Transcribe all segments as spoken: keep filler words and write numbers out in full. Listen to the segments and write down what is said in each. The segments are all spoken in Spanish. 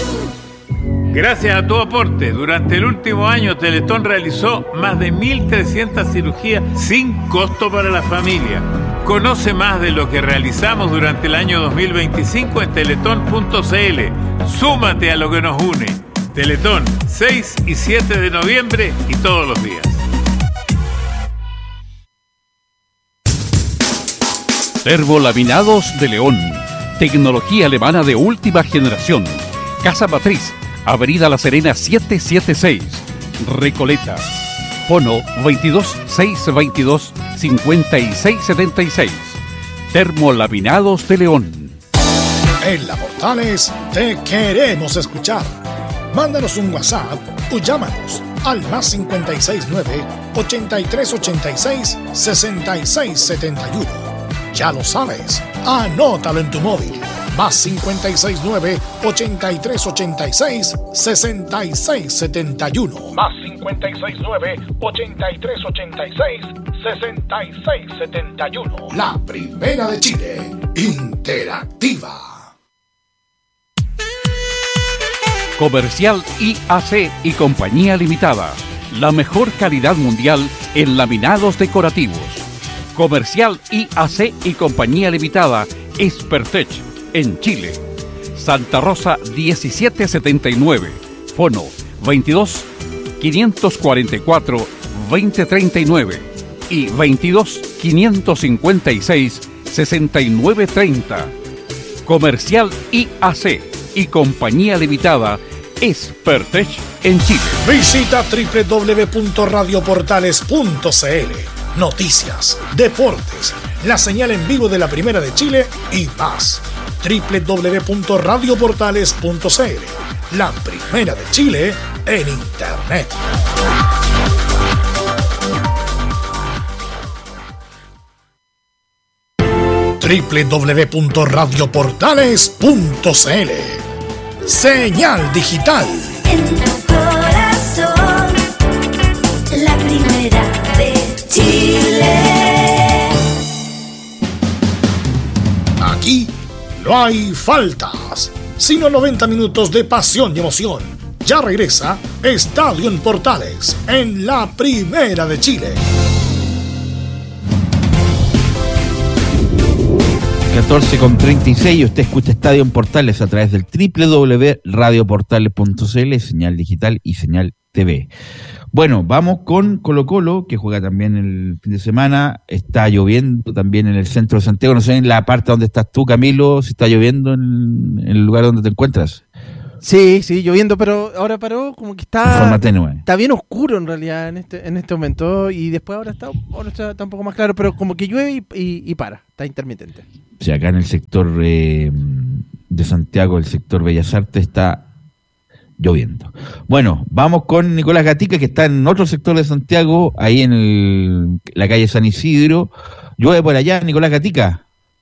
Gracias a tu aporte, durante el último año Teletón realizó más de mil trescientas cirugías sin costo para la familia. Conoce más de lo que realizamos durante el año dos mil veinticinco en teletón punto c l. Súmate a lo que nos une. Teletón, seis y siete de noviembre y todos los días. Termolaminados de León. Tecnología alemana de última generación. Casa Matriz, Avenida La Serena setecientos setenta y seis. Recoleta. Fono veintidós seiscientos veintidós cincuenta y seis setenta y seis. Termolaminados de León. En La Portales te queremos escuchar. Mándanos un WhatsApp o llámanos al más cincuenta y seis nueve, ochenta y tres ochenta y seis, sesenta y seis setenta y uno. Ya lo sabes, anótalo en tu móvil. Más cincuenta y seis nueve, ochenta y tres ochenta y seis, sesenta y seis setenta y uno. Más cincuenta y seis nueve, ochenta y tres ochenta y seis, sesenta y seis setenta y uno. La primera de Chile, interactiva. Comercial I A C y Compañía Limitada. La mejor calidad mundial en laminados decorativos. Comercial I A C y Compañía Limitada, Expertech, en Chile. Santa Rosa diecisiete setenta y nueve. Fono veintidós quinientos cuarenta y cuatro veinte treinta y nueve y veintidós quinientos cincuenta y seis sesenta y nueve treinta. Comercial I A C y Compañía Limitada, Expertech en Chile. Visita doble u doble u doble u punto radio portales punto c l. Noticias, deportes, la señal en vivo de la Primera de Chile y más. doble u doble u doble u punto radio portales punto c l. La Primera de Chile en Internet. doble u doble u doble u punto radio portales punto c l. Señal digital. En tu corazón, la Primera de Chile. Aquí no hay faltas, sino noventa minutos de pasión y emoción. Ya regresa Estadio en Portales en la Primera de Chile. catorce con treinta y seis, usted escucha Estadio en Portales a través del doble u doble u doble u punto radio portales punto c l, señal digital y señal T V. Bueno, vamos con Colo Colo, que juega también el fin de semana. Está lloviendo también en el centro de Santiago. No sé en la parte donde estás tú, Camilo, si está lloviendo en, en el lugar donde te encuentras. Sí, sí, lloviendo, pero ahora paró, como que está, forma tenue. Está bien oscuro en realidad en este en este momento, y después ahora está, ahora está, está un poco más claro, pero como que llueve y, y, y para, está intermitente. Sí, acá en el sector eh, de Santiago, el sector Bellas Artes, está lloviendo. Bueno, vamos con Nicolás Gatica, que está en otro sector de Santiago, ahí en el, la calle San Isidro. ¿Llueve por allá, Nicolás Gatica?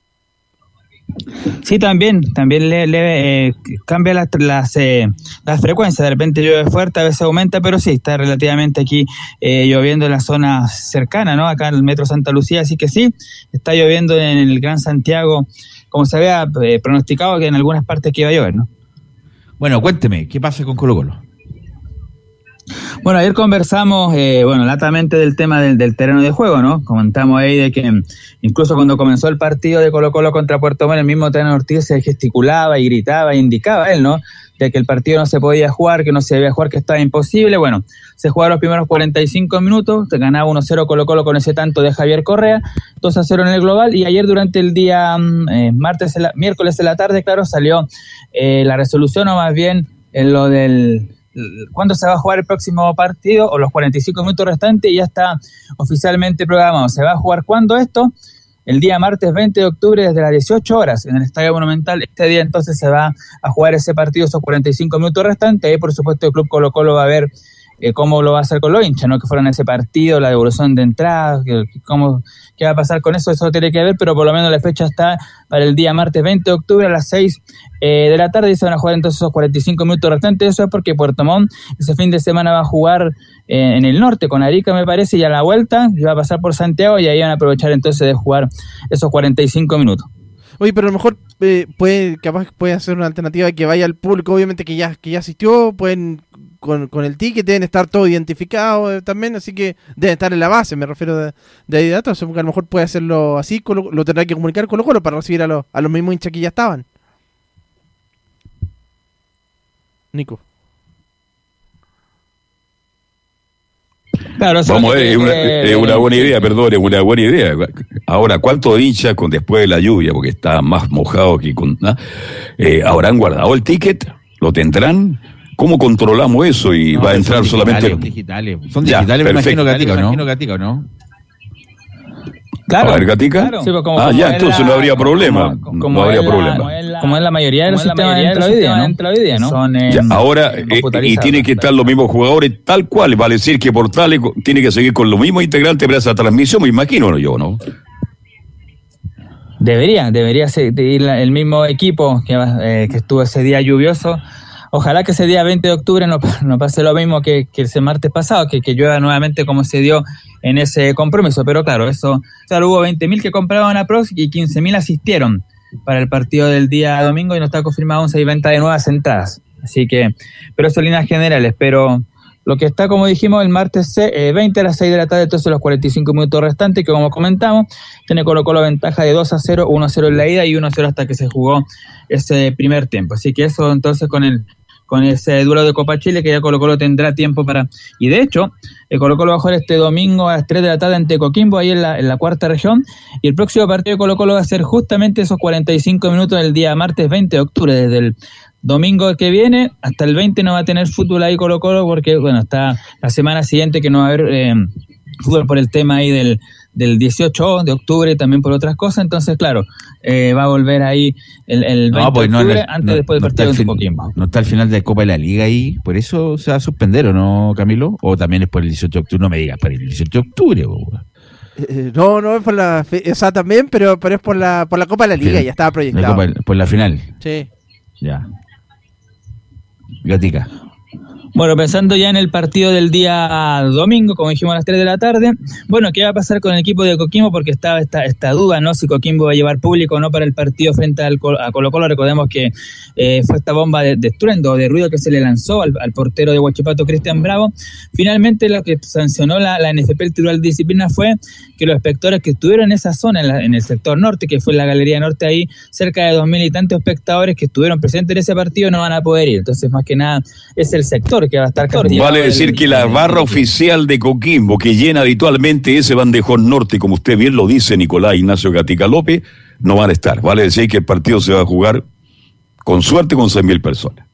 Sí, también, también le, le eh, cambia las, las, eh, las frecuencias, de repente llueve fuerte, a veces aumenta, pero sí, está relativamente aquí eh, lloviendo en la zona cercana, ¿no? Acá en el Metro Santa Lucía, así que sí, está lloviendo en el Gran Santiago, como se había eh, pronosticado que en algunas partes que iba a llover, ¿no? Bueno, cuénteme, ¿qué pasa con Colo Colo? Bueno, ayer conversamos, eh, bueno, latamente del tema del, del terreno de juego, ¿no? Comentamos ahí de que incluso cuando comenzó el partido de Colo Colo contra Puerto Montt, el mismo Tano Ortiz se gesticulaba y gritaba e indicaba él, ¿no? De que el partido no se podía jugar, que no se debía jugar, que estaba imposible. Bueno, se jugaron los primeros cuarenta y cinco minutos, se ganaba uno cero Colo Colo con ese tanto de Javier Correa, dos a cero en el global, y ayer durante el día eh, martes, la, miércoles de la tarde, claro, salió eh, la resolución, o más bien en lo del cuándo se va a jugar el próximo partido, o los cuarenta y cinco minutos restantes, y ya está oficialmente programado. ¿Se va a jugar cuándo esto? El día martes veinte de octubre desde las dieciocho horas en el Estadio Monumental. Este día entonces se va a jugar ese partido, esos cuarenta y cinco minutos restantes. Ahí por supuesto el Club Colo Colo va a ver eh, cómo lo va a hacer con los hinchas, ¿no? Que fueron a ese partido, la devolución de entradas, que, cómo, qué va a pasar con eso, eso tiene que ver, pero por lo menos la fecha está para el día martes veinte de octubre a las seis eh, de la tarde, y se van a jugar entonces esos cuarenta y cinco minutos restantes. Eso es porque Puerto Montt ese fin de semana va a jugar eh, en el norte con Arica, me parece, y a la vuelta va a pasar por Santiago, y ahí van a aprovechar entonces de jugar esos cuarenta y cinco minutos. Oye, pero a lo mejor eh, puede, capaz puede hacer una alternativa que vaya al público, obviamente que ya, que ya asistió, pueden con, con el ticket deben estar todos identificados eh, también, así que deben estar en la base, me refiero de, de ahí datos, a lo mejor puede hacerlo así, Colo, lo tendrá que comunicar con los Colo para recibir a, los a los mismos hinchas que ya estaban. Nico. Claro, vamos a ver, es una, es una buena idea, perdón, es una buena idea. Ahora, ¿cuántos hinchas con después de la lluvia, porque está más mojado que con ¿no? eh, habrán guardado el ticket? ¿Lo tendrán? ¿Cómo controlamos eso? Y no, va a entrar son solamente... Digitales, digitales. Son digitales, ya, me imagino, Gatica, ¿no? Me imagino, Gatica, ¿no? Claro, a ver, Gatica. Claro. Sí, pues como, ah, como ya, entonces la, no habría problema. Como, como no habría la, problema. Como es la, como es la mayoría de los sistemas de hoy día, ¿no? Son, eh, ya, ahora, eh, y tienen que estar los mismos jugadores tal cual. Vale decir que Portales tiene que seguir con los mismos integrantes para esa transmisión, me imagino yo, ¿no? Debería, debería seguir el mismo equipo que, eh, que estuvo ese día lluvioso. Ojalá que ese día veinte de octubre no, no pase lo mismo que, que ese martes pasado, que, que llueva nuevamente como se dio en ese compromiso. Pero claro, eso, o sea, hubo veinte mil que compraban a Prox y quince mil asistieron para el partido del día domingo y no está confirmado aún si hay venta de nuevas entradas. Así que, pero eso en líneas generales. Pero lo que está, como dijimos, el martes eh, veinte a las seis de la tarde, entonces los cuarenta y cinco minutos restantes, que como comentamos, tiene Colo Colo ventaja de dos a cero, uno a cero en la ida y uno a cero hasta que se jugó ese primer tiempo. Así que eso entonces con el con ese duelo de Copa Chile, que ya Colo Colo tendrá tiempo para... Y de hecho, el Colo Colo va a jugar este domingo a las tres de la tarde ante Coquimbo, ahí en la, en la cuarta región, y el próximo partido de Colo Colo va a ser justamente esos cuarenta y cinco minutos del día martes veinte de octubre, desde el domingo que viene hasta el veinte no va a tener fútbol ahí Colo Colo, porque bueno, está la semana siguiente que no va a haber eh, fútbol por el tema ahí del... del dieciocho de octubre, también por otras cosas, entonces claro, eh, va a volver ahí el, el veinte no, pues de octubre, no, antes no, después del no partido de Coquimbo. No está al final de la Copa de la Liga ahí, por eso se va a suspender, ¿o no, Camilo? O también es por el dieciocho de octubre, no me digas, por el dieciocho de octubre, eh, no, no es por la, fe, o sea, también, pero, pero es por la, por la Copa de la Liga, final, ya estaba proyectado. La Copa, por la final. Sí. Ya. Gatica. Bueno, pensando ya en el partido del día domingo, como dijimos a las tres de la tarde, bueno, ¿qué va a pasar con el equipo de Coquimbo? Porque estaba esta, esta duda, ¿no? Si Coquimbo va a llevar público o no para el partido frente al, a Colo Colo. Recordemos que eh, fue esta bomba de, de estruendo, de ruido que se le lanzó al, al portero de Huachipato, Cristian Bravo. Finalmente lo que sancionó la, la N F P, el Tribunal de Disciplina, fue que los espectadores que estuvieron en esa zona, en, la, en el sector norte, que fue la Galería Norte ahí, cerca de dos mil y tantos espectadores que estuvieron presentes en ese partido no van a poder ir. Entonces, más que nada, es el sector que va a estar castigado. Vale decir que la barra oficial de Coquimbo, que llena habitualmente ese bandejón norte, como usted bien lo dice, Nicolás Ignacio Gatica López, no van a estar. Vale decir que el partido se va a jugar con suerte con seis mil personas.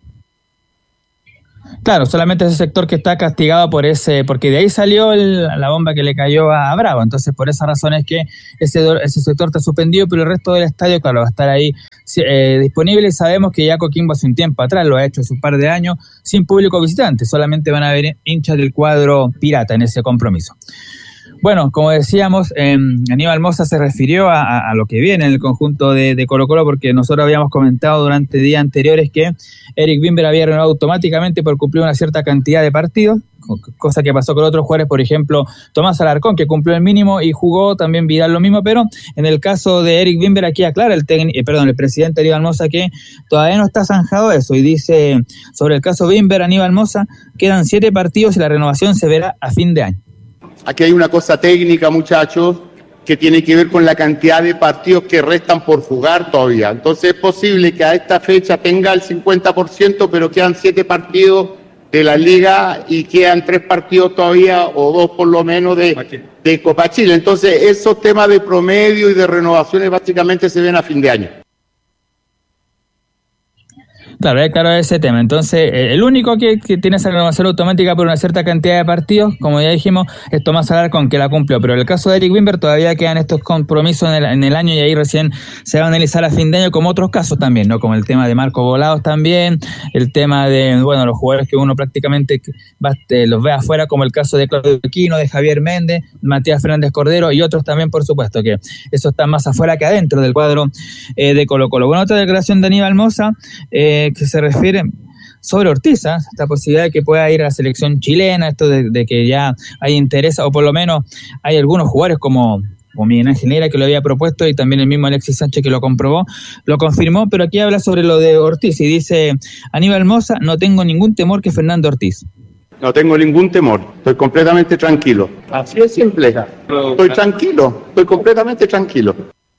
Claro, solamente ese sector que está castigado por ese, porque de ahí salió el, la bomba que le cayó a, a Bravo, entonces por esa razón es que ese, ese sector está suspendido, pero el resto del estadio, claro, va a estar ahí eh, disponible, y sabemos que ya Coquimbo hace un tiempo atrás, lo ha hecho hace un par de años, sin público visitante, solamente van a haber hinchas del cuadro pirata en ese compromiso. Bueno, como decíamos, eh, Aníbal Mosa se refirió a, a, a lo que viene en el conjunto de, de Colo Colo, porque nosotros habíamos comentado durante días anteriores que Eric Bimber había renovado automáticamente por cumplir una cierta cantidad de partidos, cosa que pasó con otros jugadores, por ejemplo, Tomás Alarcón, que cumplió el mínimo y jugó, también Vidal lo mismo, pero en el caso de Eric Bimber aquí aclara el técnico, eh, perdón, el presidente Aníbal Mosa que todavía no está zanjado eso, y dice sobre el caso Bimber, Aníbal Mosa, quedan siete partidos y la renovación se verá a fin de año. Aquí hay una cosa técnica, muchachos, que tiene que ver con la cantidad de partidos que restan por jugar todavía. Entonces es posible que a esta fecha tenga el cincuenta por ciento, pero quedan siete partidos de la Liga y quedan tres partidos todavía, o dos por lo menos, de, de Copa Chile. Entonces esos temas de promedio y de renovaciones básicamente se ven a fin de año. Claro, es claro ese tema. Entonces, el único que, que tiene esa renovación automática por una cierta cantidad de partidos, como ya dijimos, es Tomás Alarcón, que la cumplió. Pero en el caso de Eric Bimber todavía quedan estos compromisos en el, en el año, y ahí recién se va a analizar a fin de año, como otros casos también, ¿no? Como el tema de Marco Volados también, el tema de, bueno, los jugadores que uno prácticamente va, eh, los ve afuera, como el caso de Claudio Quino, de Javier Méndez, Matías Fernández Cordero y otros también, por supuesto, que eso está más afuera que adentro del cuadro eh, de Colo Colo. Bueno, otra declaración de Aníbal Mosa, eh, que se refiere sobre Ortiz, ¿eh? Esta posibilidad de que pueda ir a la selección chilena, esto de, de que ya hay interés, o por lo menos hay algunos jugadores como o Miguel Ángel Neira, que lo había propuesto, y también el mismo Alexis Sánchez, que lo comprobó, lo confirmó, pero aquí habla sobre lo de Ortiz y dice: Aníbal Mosa, no tengo ningún temor que Fernando Ortiz. No tengo ningún temor, estoy completamente tranquilo. Así es simple. Estoy tranquilo, estoy completamente tranquilo.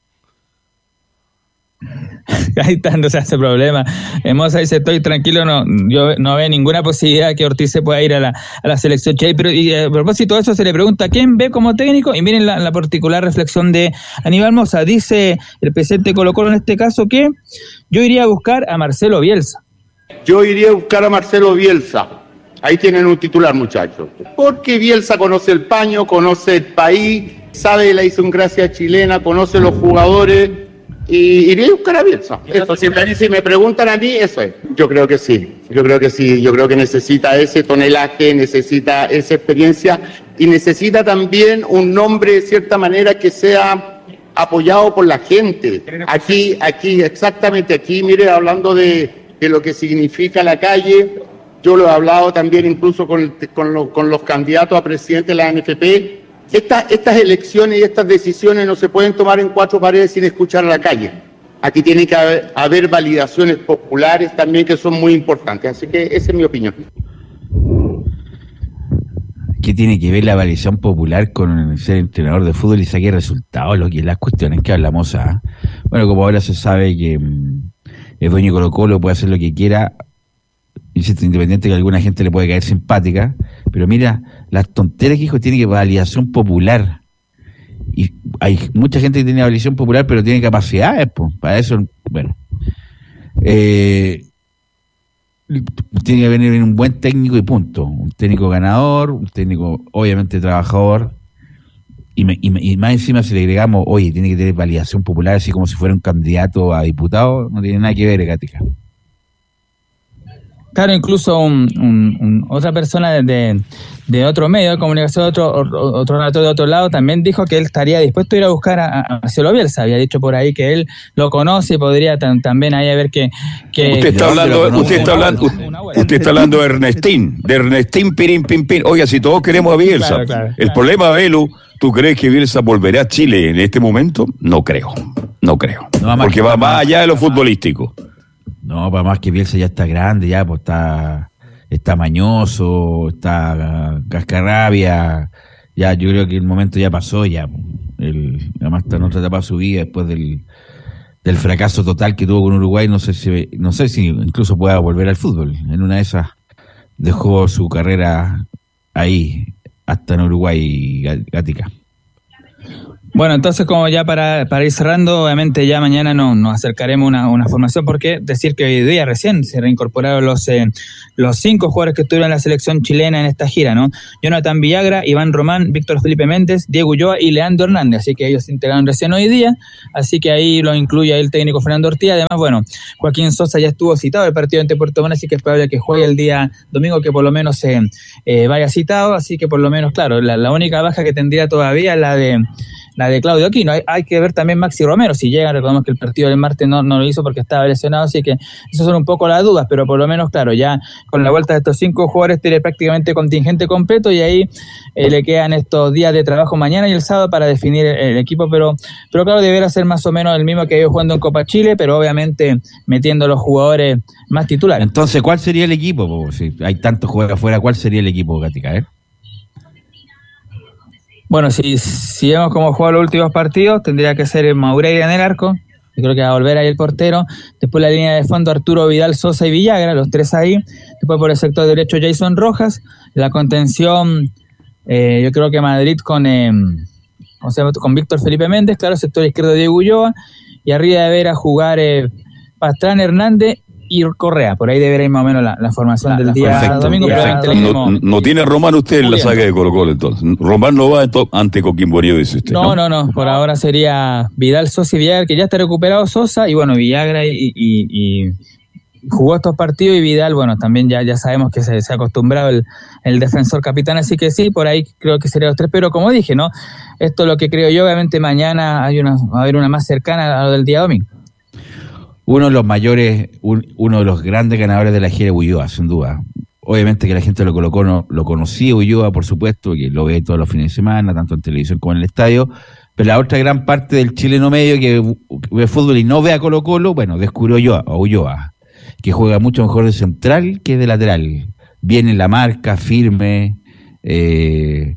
Ahí está, no se hace problema. Mosa dice: estoy tranquilo, no, yo no veo ninguna posibilidad que Ortiz se pueda ir a la, a la selección chilena. Pero y a propósito de eso, se le pregunta quién ve como técnico, y miren la, la particular reflexión de Aníbal Mosa. Dice el presidente de Colo-Colo en este caso que yo iría a buscar a Marcelo Bielsa. Yo iría a buscar a Marcelo Bielsa. Ahí tienen un titular, muchachos. Porque Bielsa conoce el paño, conoce el país, sabe de la idiosincrasia chilena, conoce los jugadores. Y iría a buscar a Bielsa. Eso, si me, si me preguntan a mí, eso es. Yo creo que sí, yo creo que sí. Yo creo que necesita ese tonelaje, necesita esa experiencia y necesita también un nombre, de cierta manera, que sea apoyado por la gente. Aquí, aquí, exactamente aquí, mire, hablando de, de lo que significa la calle, yo lo he hablado también incluso con, con, lo, con los candidatos a presidente de la N F P. Estas, estas elecciones y estas decisiones no se pueden tomar en cuatro paredes sin escuchar a la calle. Aquí tiene que haber, haber validaciones populares también que son muy importantes. Así que esa es mi opinión. ¿Qué tiene que ver la validación popular con ser entrenador de fútbol y sacar resultados? Lo que las cuestiones que hablamos. ¿Ah? Bueno, como ahora se sabe que mmm, el dueño de Colo-Colo puede hacer lo que quiera, insisto, independiente que a alguna gente le puede caer simpática, pero mira, las tonteras que dijo, tiene que validación popular. Y hay mucha gente que tiene validación popular, pero tiene capacidades, pues, para eso, bueno. Eh, tiene que venir un buen técnico y punto. Un técnico ganador, un técnico obviamente trabajador, y, me, y, me, y más encima si le agregamos, oye, tiene que tener validación popular, así como si fuera un candidato a diputado, no tiene nada que ver, Gatica. Claro, incluso un, un, un, otra persona de, de, de otro medio de comunicación, otro otro relator de otro lado, también dijo que él estaría dispuesto a ir a buscar a, a Marcelo Bielsa. Había dicho por ahí que él lo conoce y podría tam, también ahí a ver que... que usted está hablando, usted está hablando, usted está hablando de Ernestín, de Ernestín Pirín Pin Pin. Oiga, si todos queremos a Bielsa, claro, claro, el claro. problema, Belu, ¿tú crees que Bielsa volverá a Chile en este momento? No creo, no creo, no, porque va más allá de lo futbolístico. No, para más que Bielsa ya está grande, ya pues está, está mañoso, está cascarrabia, ya yo creo que el momento ya pasó, ya el, además está en otra etapa de su vida después del, del fracaso total que tuvo con Uruguay. No sé si no sé si incluso pueda volver al fútbol. En una de esas dejó su carrera ahí, hasta en Uruguay, Gatica. Bueno, entonces como ya para, para ir cerrando, obviamente ya mañana no, nos acercaremos a una, una formación, porque decir que hoy día recién se reincorporaron los eh, los cinco jugadores que estuvieron en la selección chilena en esta gira, ¿no? Jonathan Villagra, Iván Román, Víctor Felipe Méndez, Diego Ulloa y Leandro Hernández, así que ellos se integraron recién hoy día, así que ahí lo incluye ahí el técnico Fernando Ortiz. Además, bueno, Joaquín Sosa ya estuvo citado el partido ante Puerto Montt, así que es probable que juegue el día domingo, que por lo menos se eh, eh, vaya citado, así que por lo menos, claro, la, la única baja que tendría todavía es la de la de Claudio Aquino. Hay, hay que ver también Maxi Romero, si llega. Recordemos que el partido del martes no, no lo hizo porque estaba lesionado, así que esas son un poco las dudas, pero por lo menos, claro, ya con la vuelta de estos cinco jugadores tiene prácticamente contingente completo, y ahí eh, le quedan estos días de trabajo mañana y el sábado para definir el, el equipo, pero pero claro, deberá ser más o menos el mismo que ha ido jugando en Copa Chile, pero obviamente metiendo a los jugadores más titulares. Entonces, ¿cuál sería el equipo? Si hay tantos jugadores afuera, ¿cuál sería el equipo, Gatica? ¿Eh? Bueno, si, si vemos cómo juega los últimos partidos, tendría que ser Maureira en el arco. Yo creo que va a volver ahí el portero. Después la línea de fondo, Arturo Vidal, Sosa y Villagra, los tres ahí. Después por el sector derecho, Jason Rojas. La contención, eh, yo creo que Madrid con, eh, o sea, con Víctor Felipe Méndez. Claro, sector izquierdo, Diego Ulloa. Y arriba de ver a jugar eh, Pastrán, Hernández y Correa. Por ahí debería ir más o menos la, la formación la, del la día perfecto, domingo. Pero no, no tiene Román usted en la saga de Colo-Colo, entonces. Román no va entonces, ante Coquimbo Unido, dice usted. No, no, no, no. Por ahora sería Vidal, Sosa y Villagra, que ya está recuperado Sosa, y bueno, Villagra y, y, y jugó estos partidos, y Vidal, bueno, también ya, ya sabemos que se, se ha acostumbrado el, el defensor capitán, así que sí, por ahí creo que serían los tres, pero como dije, ¿no? Esto es lo que creo yo. Obviamente mañana hay una, va a haber una más cercana a lo del día domingo. Uno de los mayores, un, uno de los grandes ganadores de la gira, Ulloa, sin duda. Obviamente que la gente lo colocó, no, lo conocía Ulloa, por supuesto, que lo ve todos los fines de semana, tanto en televisión como en el estadio, Pero la otra gran parte del chileno medio que ve fútbol y no ve a Colo Colo, bueno, descubrió Ulloa, a Ulloa, que juega mucho mejor de central que de lateral. Viene en la marca, firme, eh,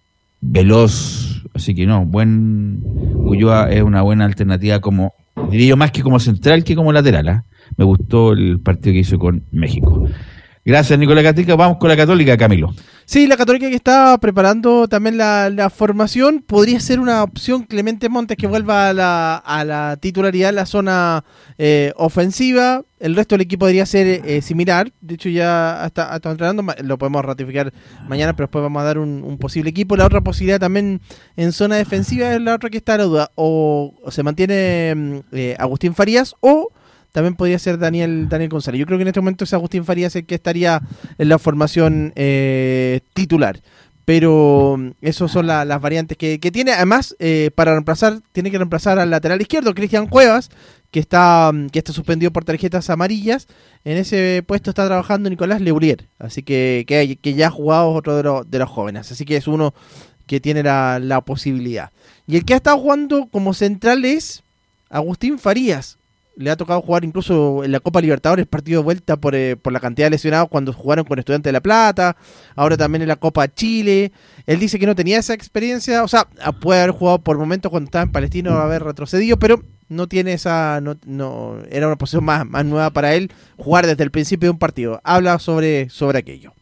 veloz, así que no, buen Ulloa es una buena alternativa como, diría yo, más que como central que como lateral, ¿eh? Me gustó el partido que hizo con México. Gracias, Nicolás Gatica. Vamos con la Católica, Camilo. Sí, la Católica que está preparando también la, la formación. Podría ser una opción Clemente Montes que vuelva a la, a la titularidad en la zona eh, ofensiva. El resto del equipo podría ser eh, similar. De hecho, ya está, está entrenando. Lo podemos ratificar mañana, pero después vamos a dar un, un posible equipo. La otra posibilidad también en zona defensiva es la otra que está a la duda. O, o se mantiene eh, Agustín Farías o también podría ser Daniel Daniel González. Yo creo que en este momento es Agustín Farías el que estaría en la formación eh, titular. Pero esas son la, las variantes que, que tiene. Además, eh, para reemplazar, tiene que reemplazar al lateral izquierdo, Cristian Cuevas, que está que está suspendido por tarjetas amarillas. En ese puesto está trabajando Nicolás Leurier. Así que, que, que ya ha jugado otro de, los, de los jóvenes. Así que es uno que tiene la, la posibilidad. Y el que ha estado jugando como central es Agustín Farías. Le ha tocado jugar incluso en la Copa Libertadores, partido de vuelta por, eh, por la cantidad de lesionados cuando jugaron con Estudiantes de La Plata, ahora también en la Copa Chile. Él dice que no tenía esa experiencia, o sea, puede haber jugado por momentos cuando estaba en Palestino, haber retrocedido, pero no tiene esa, no, no era una posición más, más nueva para él, jugar desde el principio de un partido. Habla sobre, sobre aquello.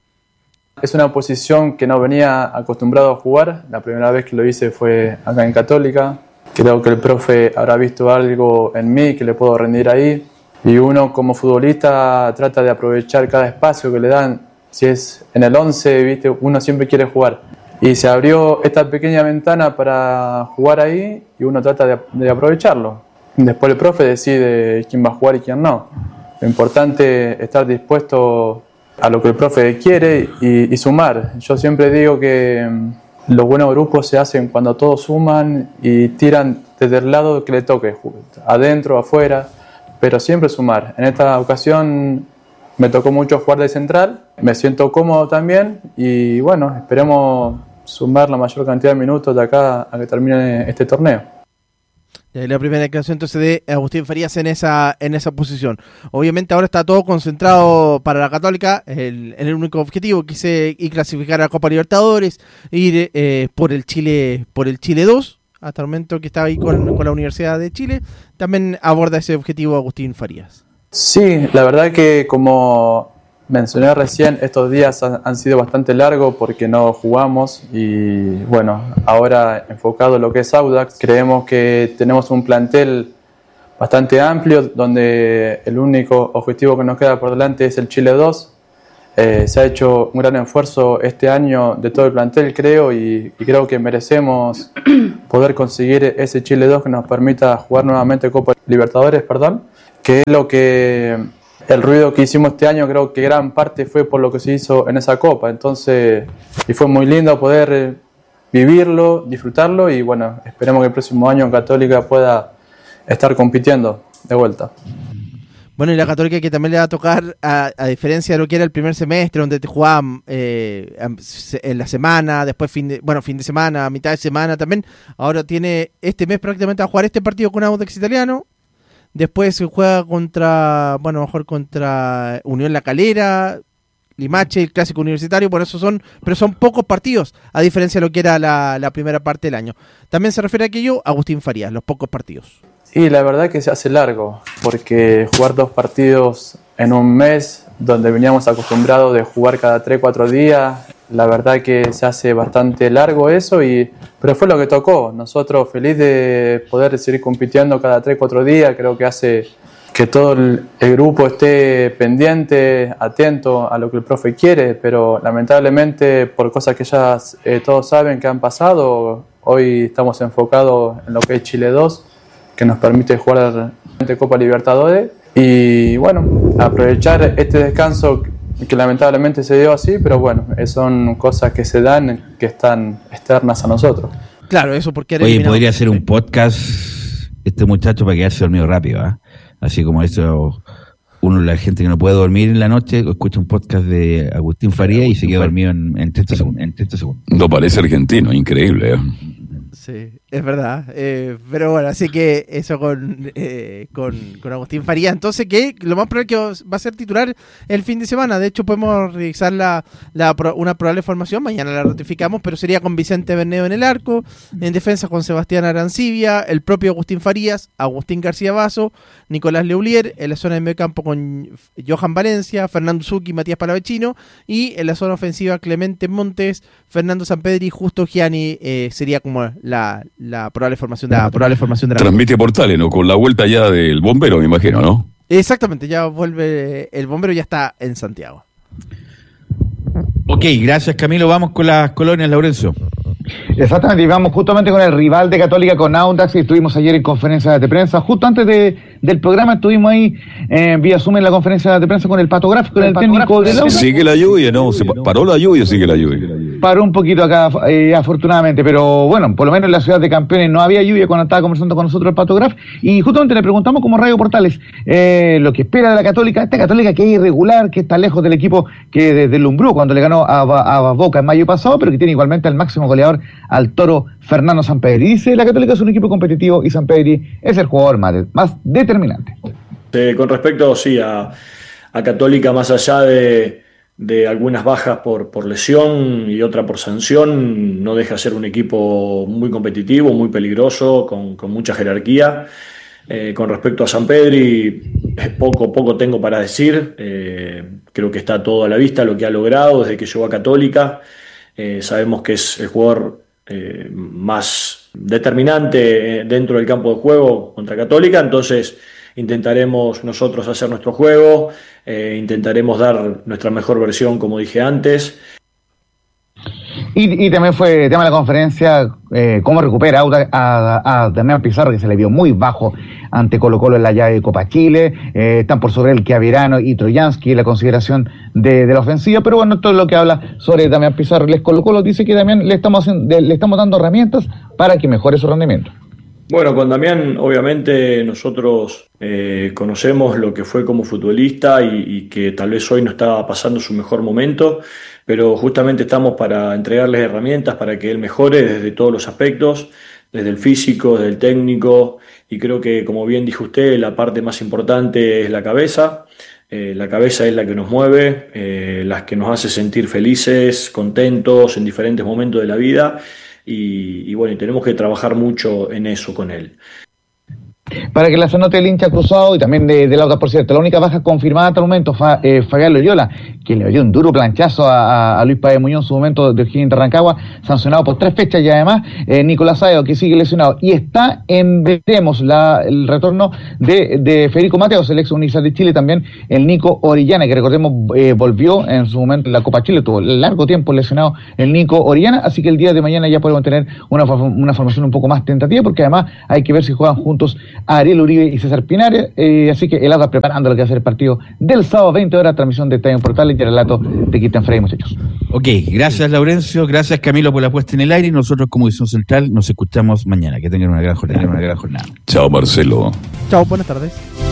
Es una posición que no venía acostumbrado a jugar, la primera vez que lo hice fue acá en Católica. Creo que el profe habrá visto algo en mí que le puedo rendir ahí. Y uno como futbolista trata de aprovechar cada espacio que le dan. Si es en el once, ¿viste? Uno siempre quiere jugar. Y se abrió esta pequeña ventana para jugar ahí y uno trata de, de aprovecharlo. Después el profe decide quién va a jugar y quién no. Lo importante es estar dispuesto a lo que el profe quiere y, y sumar. Yo siempre digo que los buenos grupos se hacen cuando todos suman y tiran desde el lado que le toque, adentro, afuera, pero siempre sumar. En esta ocasión me tocó mucho jugar de central, me siento cómodo también y bueno, esperemos sumar la mayor cantidad de minutos de acá a que termine este torneo. La primera declaración entonces de Agustín Farías en esa en esa posición. Obviamente ahora está todo concentrado para la Católica el, en el único objetivo que es ir clasificar a la Copa Libertadores, ir eh, por el Chile por el Chile dos, hasta el momento que está ahí con, con la Universidad de Chile. También aborda ese objetivo Agustín Farías. Sí, la verdad que como mencioné recién, estos días han, han sido bastante largos porque no jugamos y bueno, ahora enfocado en lo que es Audax, creemos que tenemos un plantel bastante amplio donde el único objetivo que nos queda por delante es el Chile dos. Eh, se ha hecho un gran esfuerzo este año de todo el plantel, creo, y, y creo que merecemos poder conseguir ese Chile dos que nos permita jugar nuevamente Copa Libertadores, perdón, que es lo que... El ruido que hicimos este año creo que gran parte fue por lo que se hizo en esa Copa, entonces, y fue muy lindo poder vivirlo, disfrutarlo y bueno, esperemos que el próximo año Católica pueda estar compitiendo de vuelta. Bueno, y la Católica que también le va a tocar, a, a diferencia de lo que era el primer semestre, donde te jugaban eh, en la semana, después fin de, bueno, fin de semana, mitad de semana también, ahora tiene este mes prácticamente a jugar este partido con Audax Italiano. Después se juega contra, bueno, mejor contra Unión La Calera, Limache, el clásico universitario, por eso son, pero son pocos partidos, a diferencia de lo que era la, la primera parte del año. También se refiere a aquello Agustín Farías, los pocos partidos. Y la verdad que se hace largo, porque jugar dos partidos en un mes, donde veníamos acostumbrados de jugar cada tres, cuatro días, la verdad que se hace bastante largo eso, y pero fue lo que tocó. Nosotros feliz de poder seguir compitiendo cada tres, cuatro días, creo que hace que todo el, el grupo esté pendiente, atento a lo que el profe quiere, pero lamentablemente por cosas que ya eh, todos saben que han pasado, hoy estamos enfocados en lo que es Chile dos, que nos permite jugar la Copa Libertadores, y bueno, aprovechar este descanso que lamentablemente se dio así, pero bueno, son cosas que se dan, que están externas a nosotros. Claro, eso porque... Oye, eliminado. Podría hacer un podcast este muchacho para quedarse dormido rápido, ¿eh? Así como eso, uno, la gente que no puede dormir en la noche, escucha un podcast de Agustín Farías y se queda dormido en, en treinta segundos. En treinta segundos. No parece argentino, increíble, ¿eh? Sí. Es verdad, eh, pero bueno, así que eso con, eh, con, con Agustín Farías, entonces que lo más probable es que va a ser titular el fin de semana. De hecho podemos revisar la, la una probable formación, mañana la ratificamos, pero sería con Vicente Bernedo en el arco, en defensa con Sebastián Arancibia, el propio Agustín Farías, Agustín García Basso, Nicolás Leulier, en la zona de medio campo con Johan Valencia, Fernando Zucchi, Matías Palavecino, y en la zona ofensiva Clemente Montes, Fernando Sampedri, Justo Gianni, eh, sería como la la probable formación de la, probable formación de la Transmite Portales, ¿no? Con la vuelta ya del bombero, me imagino, ¿no? Exactamente, ya vuelve el bombero, ya está en Santiago. Ok, gracias Camilo, vamos con las colonias, Laurencio. Exactamente, y vamos justamente con el rival de Católica, con Audax, y estuvimos ayer en conferencia de prensa, justo antes de, del programa estuvimos ahí eh, vía Zoom en la conferencia de prensa con el Pato Gráfico, con el, el técnico del Audax. Sigue la lluvia, ¿no? Se paró la lluvia, sigue la lluvia. Paró un poquito acá, eh, afortunadamente, pero bueno, por lo menos en la ciudad de Campeones no había lluvia cuando estaba conversando con nosotros el Pato Graf, y justamente le preguntamos como Radio Portales eh, lo que espera de la Católica, esta Católica que es irregular, que está lejos del equipo que desde el Lumbrú, cuando le ganó a, a, a Boca en mayo pasado, pero que tiene igualmente al máximo goleador, al Toro Fernando Sampedri. Dice, la Católica es un equipo competitivo y Sampedri es el jugador más, más determinante. Eh, con respecto, sí, a, a Católica, más allá de, de algunas bajas por, por lesión y otra por sanción, no deja de ser un equipo muy competitivo, muy peligroso, con, con mucha jerarquía. Eh, con respecto a Sampedri, poco, poco tengo para decir. Eh, creo que está todo a la vista lo que ha logrado desde que llegó a Católica. Eh, sabemos que es el jugador eh, más determinante dentro del campo de juego contra Católica, entonces intentaremos nosotros hacer nuestro juego, eh, intentaremos dar nuestra mejor versión, como dije antes. Y, y también fue tema de la conferencia, eh, cómo recupera a, a, a Damián Pizarro, que se le vio muy bajo ante Colo Colo en la llave de Copa Chile. Eh, están por sobre él Chiavirano y Troyansky, la consideración de, de la ofensiva, pero bueno, todo lo que habla sobre Damián Pizarro les Colo Colo dice que Damián le estamos, haciendo, le estamos dando herramientas para que mejore su rendimiento. Bueno, con Damián obviamente nosotros eh, conocemos lo que fue como futbolista y, y que tal vez hoy no estaba pasando su mejor momento, pero justamente estamos para entregarles herramientas para que él mejore desde todos los aspectos, desde el físico, desde el técnico, y creo que, como bien dijo usted, la parte más importante es la cabeza. Eh, la cabeza es la que nos mueve, eh, la que nos hace sentir felices, contentos en diferentes momentos de la vida. Y, y bueno, y tenemos que trabajar mucho en eso con él. Para que la se note el hincha cruzado y también de, de la otra, por cierto, la única baja confirmada hasta el momento fue eh, Fabián Loyola, que le dio un duro planchazo a, a Luis Páez Muñoz en su momento de O'Higgins de Rancagua, sancionado por tres fechas, y además eh, Nicolás Saeo, que sigue lesionado, y está en, veremos la, el retorno de, de Federico Mateos, el ex Universidad de Chile, también el Nico Orellana, que recordemos eh, volvió en su momento en la Copa Chile, tuvo largo tiempo lesionado el Nico Orellana, así que el día de mañana ya podemos tener una, una formación un poco más tentativa, porque además hay que ver si juegan juntos Ariel Uribe y César Pinares, eh, así que el Audax preparando lo que va a ser el partido del sábado, veinte horas, transmisión de Estadio Portales y el relato de Cristian Frey, muchachos. Ok, gracias Laurencio, gracias Camilo por la puesta en el aire, y nosotros como Edición Central nos escuchamos mañana. Que tengan una gran jornada, una gran jornada. Chao Marcelo. Chao, buenas tardes.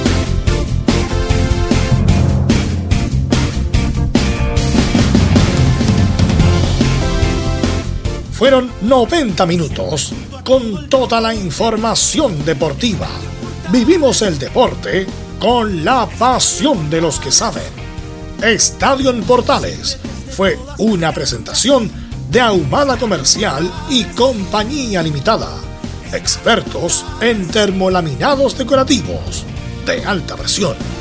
Fueron noventa minutos con toda la información deportiva. Vivimos el deporte con la pasión de los que saben. Estadio en Portales fue una presentación de Ahumada Comercial y Compañía Limitada. Expertos en termolaminados decorativos de alta presión.